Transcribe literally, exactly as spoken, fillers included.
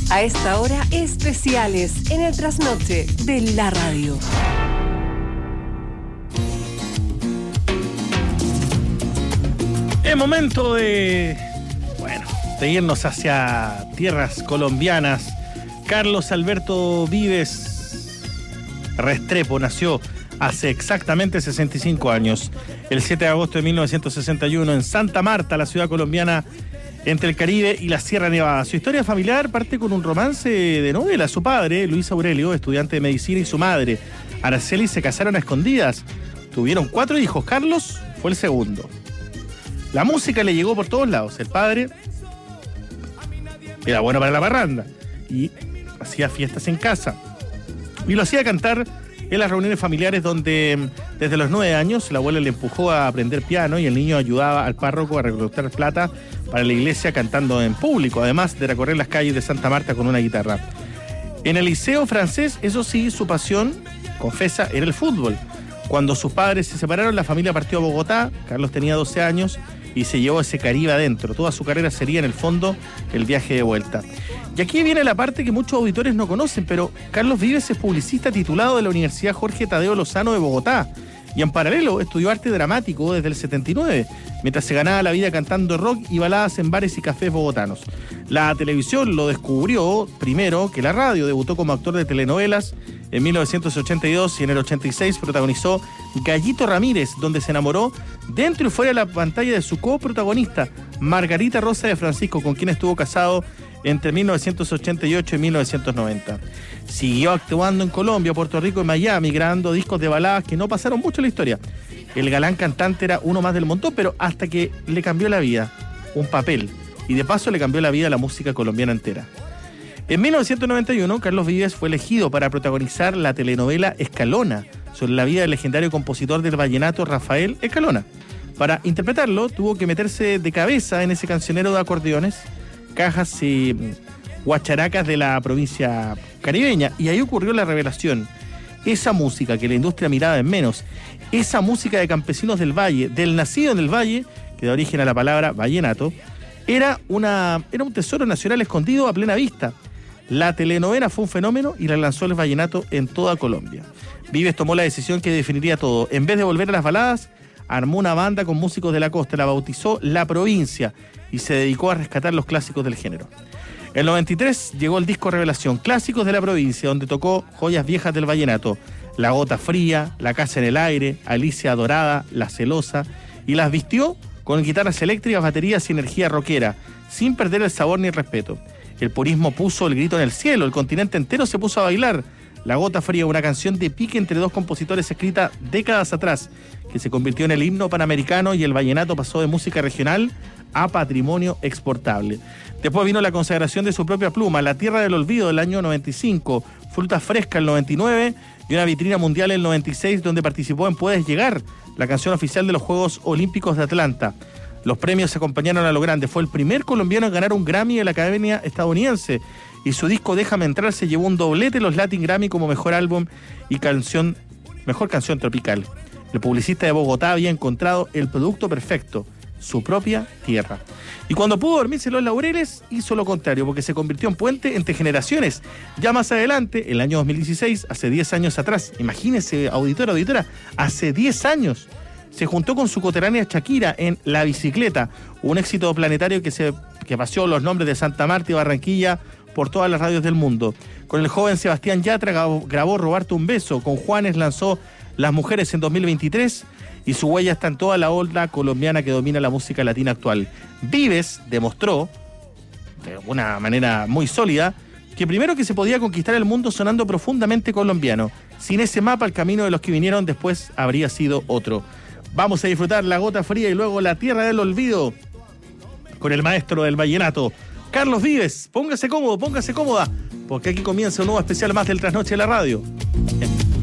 A esta hora, especiales en el trasnoche de la radio. Es momento de, bueno, de irnos hacia tierras colombianas. Carlos Alberto Vives Restrepo nació hace exactamente sesenta y cinco años, el siete de agosto de mil novecientos sesenta y uno, en Santa Marta, la ciudad colombiana entre el Caribe y la Sierra Nevada. Su historia familiar parte con un romance de novela. Su padre, Luis Aurelio, estudiante de medicina, y su madre, Araceli, se casaron a escondidas. Tuvieron cuatro hijos. Carlos fue el segundo. La música le llegó por todos lados. El padre era bueno para la parranda y hacía fiestas en casa. Y lo hacía cantar en las reuniones familiares donde desde los nueve años la abuela le empujó a aprender piano y el niño ayudaba al párroco a recolectar plata para la iglesia cantando en público, además de recorrer las calles de Santa Marta con una guitarra. En el liceo francés, eso sí, su pasión, confesa, era el fútbol. Cuando sus padres se separaron, la familia partió a Bogotá. Carlos tenía doce años y se llevó ese Caribe adentro. Toda su carrera sería, en el fondo, el viaje de vuelta. Y aquí viene la parte que muchos auditores no conocen, pero Carlos Vives es publicista titulado de la Universidad Jorge Tadeo Lozano de Bogotá. Y en paralelo estudió arte dramático desde el setenta y nueve, mientras se ganaba la vida cantando rock y baladas en bares y cafés bogotanos. La televisión lo descubrió primero que la radio. Debutó como actor de telenovelas en mil novecientos ochenta y dos y en el ochenta y seis protagonizó Gallito Ramírez, donde se enamoró dentro y fuera de la pantalla de su coprotagonista, Margarita Rosa de Francisco, con quien estuvo casado entre mil novecientos ochenta y ocho y mil novecientos noventa. Siguió actuando en Colombia, Puerto Rico y Miami, grabando discos de baladas que no pasaron mucho en la historia. El galán cantante era uno más del montón, pero hasta que le cambió la vida, un papel, y de paso le cambió la vida a la música colombiana entera. En mil novecientos noventa y uno, Carlos Vives fue elegido para protagonizar la telenovela Escalona, sobre la vida del legendario compositor del vallenato Rafael Escalona. Para interpretarlo, tuvo que meterse de cabeza en ese cancionero de acordeones, cajas y guacharacas de la provincia caribeña, y ahí ocurrió la revelación. Esa música que la industria miraba en menos, esa música de campesinos del valle, del nacido en el valle, que da origen a la palabra vallenato, era, una, era un tesoro nacional escondido a plena vista. La telenovela fue un fenómeno y la lanzó el vallenato en toda Colombia. Vives tomó la decisión que definiría todo. En vez de volver a las baladas, armó una banda con músicos de la costa, la bautizó La Provincia y se dedicó a rescatar los clásicos del género. En el noventa y tres llegó el disco Revelación, Clásicos de la Provincia, donde tocó joyas viejas del vallenato: La Gota Fría, La Casa en el Aire, Alicia Dorada, La Celosa, y las vistió con guitarras eléctricas, baterías y energía rockera, sin perder el sabor ni el respeto. El purismo puso el grito en el cielo, el continente entero se puso a bailar. La Gota Fría, una canción de pique entre dos compositores escrita décadas atrás, que se convirtió en el himno panamericano, y el vallenato pasó de música regional a patrimonio exportable. Después vino la consagración de su propia pluma, La Tierra del Olvido, del año noventa y cinco, Fruta Fresca el noventa y nueve y una vitrina mundial el noventa y seis, donde participó en Puedes Llegar, la canción oficial de los Juegos Olímpicos de Atlanta. Los premios se acompañaron a lo grande. Fue el primer colombiano en ganar un Grammy de la Academia Estadounidense, y su disco Déjame Entrar se llevó un doblete en los Latin Grammy como mejor álbum y canción, mejor canción tropical. El publicista de Bogotá había encontrado el producto perfecto, su propia tierra. Y cuando pudo dormirse en los laureles, hizo lo contrario, porque se convirtió en puente entre generaciones. Ya más adelante, el año dos mil dieciséis, hace diez años atrás, imagínense, auditora, auditora, hace diez años, se juntó con su coterránea Shakira en La Bicicleta, un éxito planetario que, se, que paseó los nombres de Santa Marta y Barranquilla por todas las radios del mundo. Con el joven Sebastián Yatra grabó, grabó Robarte un Beso, con Juanes lanzó Las Mujeres en dos mil veintitrés, y su huella está en toda la ola colombiana que domina la música latina actual. Vives demostró, de una manera muy sólida, que primero que se podía conquistar el mundo sonando profundamente colombiano. Sin ese mapa, el camino de los que vinieron después habría sido otro. Vamos a disfrutar La Gota Fría y luego La Tierra del Olvido con el maestro del vallenato, Carlos Vives. Póngase cómodo, póngase cómoda, porque aquí comienza un nuevo especial más del Trasnoche de la Radio.